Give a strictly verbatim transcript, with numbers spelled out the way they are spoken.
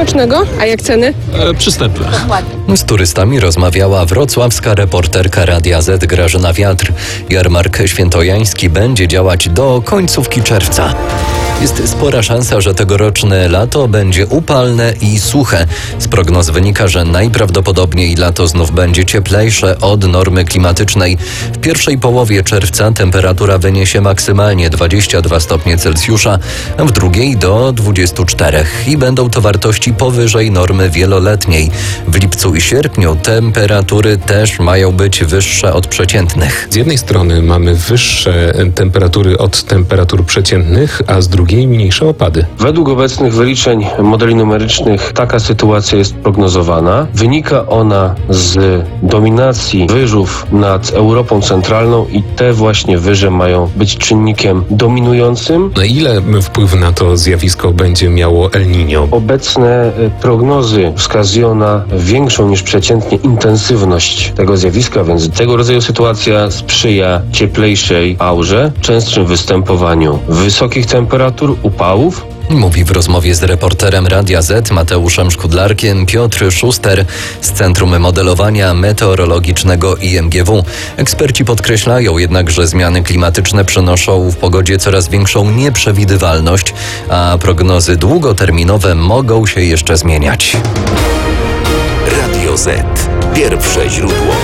Smacznego. A jak ceny? E, przystępne. Z turystami rozmawiała wrocławska reporterka Radia Z Grażyna Wiatr. Jarmark świętojański będzie działać do końcówki czerwca. Jest spora szansa, że tegoroczne lato będzie upalne i suche. Z prognoz wynika, że najprawdopodobniej lato znów będzie cieplejsze od normy klimatycznej. W pierwszej połowie czerwca temperatura wyniesie maksymalnie dwadzieścia dwa stopnie Celsjusza, a w drugiej do dwudziestu czterech i będą to wartości powyżej normy wieloletniej. W lipcu i sierpniu temperatury też mają być wyższe od przeciętnych. Z jednej strony mamy wyższe temperatury od temperatur przeciętnych, a z drugiej mniejsze opady. Według obecnych wyliczeń modeli numerycznych taka sytuacja jest prognozowana. Wynika ona z dominacji wyżów nad Europą Centralną i te właśnie wyże mają być czynnikiem dominującym. Na ile wpływ na to zjawisko będzie miało El Niño? Obecne prognozy wskazują na większą niż przeciętnie intensywność tego zjawiska, więc tego rodzaju sytuacja sprzyja cieplejszej aurze, częstszym występowaniu wysokich temperatur, upałów. Mówi w rozmowie z reporterem Radia Z Mateuszem Szkudlarkiem Piotr Szuster z Centrum Modelowania Meteorologicznego I M G W. Eksperci podkreślają jednak, że zmiany klimatyczne przynoszą w pogodzie coraz większą nieprzewidywalność, a prognozy długoterminowe mogą się jeszcze zmieniać. Radio Z. Pierwsze źródło